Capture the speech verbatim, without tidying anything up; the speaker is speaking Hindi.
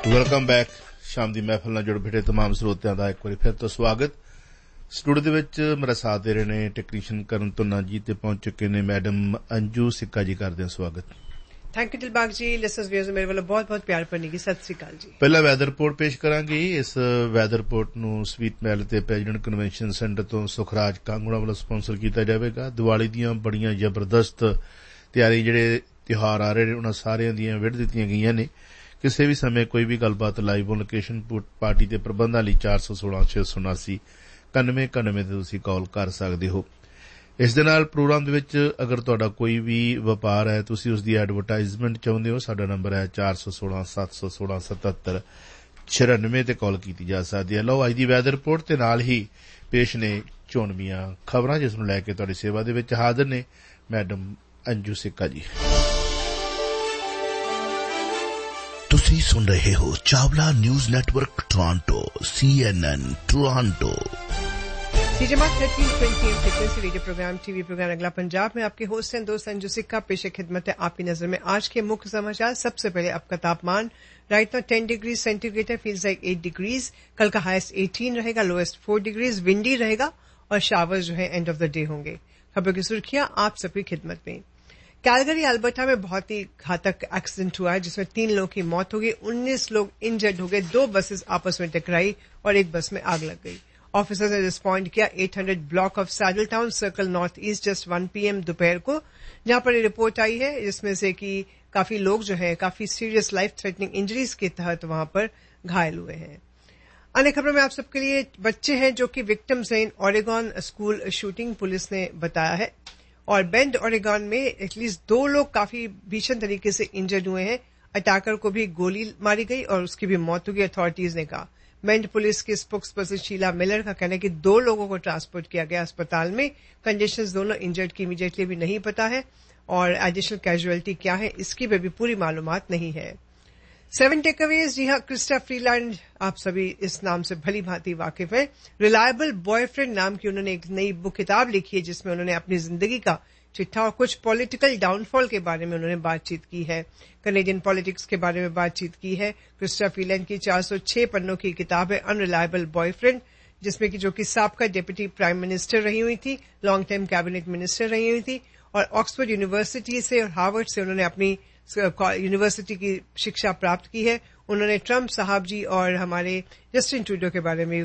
Welcome back. ਸ਼ਾਮ ਦੀ ਮਹਿਫਲ ਨਾਲ ਜੁੜ ਬੈਠੇ तमाम ਸਰੋਤਿਆਂ ਦਾ ਇੱਕ ਵਾਰੀ ਫਿਰ ਤੋਂ ਸਵਾਗਤ। ਸਟੂਡੀਓ ਦੇ ਵਿੱਚ ਮੇਰਾ ਸਾਥ ਦੇ ਰਹੇ ਨੇ ਟੈਕਨੀਸ਼ੀਅਨ ਕਰਨ ਧੁੰਨਾ ਜੀ ਤੇ ਪਹੁੰਚ ਚੁੱਕੇ ਨੇ ਮੈਡਮ ਅੰਜੂ ਸਿੱਕਾ ਜੀ। ਕਰਦੇ ਹਾਂ ਸਵਾਗਤ। Thank you Dilbag ji. Listeners viewers मेरे ਵੱਲੋਂ ਬਹੁਤ ਬਹੁਤ ਪਿਆਰ ਭਰਨੀ की सत श्री अकाल जी। ਪਹਿਲਾ ਵੈਦਰ ਰਿਪੋਰਟ ਪੇਸ਼ ਕਰਾਂਗੇ। ਇਸ ਵੈਦਰ ਰਿਪੋਰਟ ਨੂੰ ਸਵੀਟ ਮਹਿਲ ਤੇ ਪ੍ਰੈਜ਼ੀਡੈਂਟ ਕਨਵੈਨਸ਼ਨ ਸੈਂਟਰ ਤੋਂ ਸੁਖਰਾਜ ਕਾਂਗੜਾ ਵੱਲੋਂ ਸਪਾਂਸਰ ਕੀਤਾ ਜਾਵੇਗਾ। ਦੀਵਾਲੀ ਦੀਆਂ ਬੜੀਆਂ ਜ਼ਬਰਦਸਤ ਤਿਆਰੀ ਜਿਹੜੇ ਤਿਉਹਾਰ ਆ ਰਹੇ ਨੇ ਉਹਨਾਂ ਸਾਰਿਆਂ ਦੀਆਂ ਵਿੱਢ ਦਿੱਤੀਆਂ ਗਈਆਂ ਨੇ। ਕਿਸੇ ਵੀ ਸਮੇਂ ਕੋਈ ਵੀ ਗੱਲਬਾਤ ਲਾਈਵ ਔਨ ਲੋਕੇਸ਼ਨ ਪਾਰਟੀ ਦੇ ਪ੍ਰਬੰਧਾਂ ਲਈ ਚਾਰ ਸੌ ਸੋਲਾਂ ਛੇ ਸੌ ਉਨਾਸੀ ਇਕਾਨਵੇਂ ਇਕਾਨਵੇਂ ਤੇ ਤੁਸੀਂ ਕਾਲ ਕਰ ਸਕਦੇ ਹੋ। ਇਸ ਦੇ ਨਾਲ ਪ੍ਰੋਗਰਾਮ ਦੇ ਵਿੱਚ ਅਗਰ ਤੁਹਾਡਾ ਕੋਈ ਵੀ ਵਪਾਰ ਹੈ, ਤੁਸੀਂ ਉਸ ਦੀ ਐਡਵਰਟਾਈਜ਼ਮੈਂਟ ਚਾਹੁੰਦੇ ਹੋ, ਸਾਡਾ ਨੰਬਰ ਹੈ ਚਾਰ ਸੌ ਸੋਲਾਂ ਸੱਤ ਸੌ ਸੋਲਾਂ ਸਤੱਤਰ ਛਿਆਨਵੇਂ ਤੇ ਕਾਲ ਕੀਤੀ ਜਾ ਸਕਦੀ ਹੈ। ਲਓ ਅੱਜ ਦੀ ਵੈਦਰ ਰਿਪੋਰਟ ਤੇ ਨਾਲ ਹੀ ਪੇਸ਼ ਨੇ ਚੋਣਵੀਆਂ ਖਬਰਾਂ, ਜਿਸ ਨੂੰ ਲੈ ਕੇ ਤੁਹਾਡੀ ਸੇਵਾ ਦੇ ਵਿੱਚ ਹਾਜ਼ਰ ਨੇ ਮੈਡਮ ਅੰਜੂ ਸਿੱਕਾ ਜੀ। ਤੁਸੀਂ ਸੁਣ ਰਹੇ ਹੋ Chawla news network Toronto C N N Toronto. जमात thirteen twenty M frequency radio programme TV programme अगला पंजाब में आपके होस्ट हैं दोस्त अंजू सिक्का। पेशे खिदमत है आपकी नजर में आज के मुख्य समाचार। सबसे पहले आपका तापमान right now ten degree centigrade है, फील्स लाइक एट डिग्रीज। कल का हाईएस्ट एटीन रहेगा, लोएस्ट फोर डिग्रीज। विंडी रहेगा और शावर्स जो है एंड ऑफ द डे होंगे। खबरों की सुर्खियां आप सबकी खिदमत में। कैलगरी अल्बर्टा में बहुत ही घातक एक्सीडेंट हुआ है जिसमें तीन लोगों की मौत हो गई, उन्नीस लोग इंजर्ड हो गए। दो बसेस आपस में टकराई और एक बस में आग लग गई। ऑफिसर्स ने रिस्पॉन्ड किया आठ सौ block of saddle town circle north east just one PM दोपहर को, जहां पर ये रिपोर्ट आई है जिसमें से कि काफी लोग जो है काफी सीरियस लाइफ थ्रेटनिंग इंजरीज के तहत वहां पर घायल हुए हैं। अन्य खबरों में आप सबके लिए बच्चे हैं जो कि विक्टिम्स हैं इन ओरेगॉन स्कूल शूटिंग, पुलिस ने बताया है। और बेंड ओरेगॉन में एटलीस्ट दो लोग काफी भीषण तरीके से इंजर्ड हुए हैं। अटैकर को भी गोली मारी गई और उसकी भी मौत हो गई, अथॉरिटीज ने कहा। बेंड पुलिस के स्पोक्स पर्सन शीला मिलर का कहना है कि दो लोगों को ट्रांसपोर्ट किया गया अस्पताल में। कंडीशंस दोनों इंजर्ड की इमीडिएटली भी नहीं पता है और एडिशनल कैजुअलिटी क्या है इसकी भी पूरी मालूमात नहीं है। सेवन टेकअवेज, जी हां, क्रिस्टा फ्रीलैंड आप सभी इस नाम से भली भांति वाकिफ है। रिलायबल बॉयफ्रेंड नाम की उन्होंने एक नई बुक किताब लिखी है जिसमें उन्होंने अपनी जिंदगी का चिट्ठा और कुछ पॉलिटिकल डाउनफॉल के बारे में उन्होंने बातचीत की है, कैनेडियन पॉलिटिक्स के बारे में बातचीत की है। क्रिस्टा फ्रीलैंड की चार सौ छह पन्नों की किताब है अनरिलायबल बॉयफ्रेंड, जिसमें कि जो कि साबका डिप्टी प्राइम मिनिस्टर रही हुई थी, लॉन्ग टाइम कैबिनेट मिनिस्टर रही हुई थी और ऑक्सफोर्ड यूनिवर्सिटी से और हार्वर्ड से उन्होंने अपनी यूनिवर्सिटी की शिक्षा प्राप्त की है। उन्होंने ट्रंप साहब जी और हमारे जस्टिन ट्रूडो के बारे में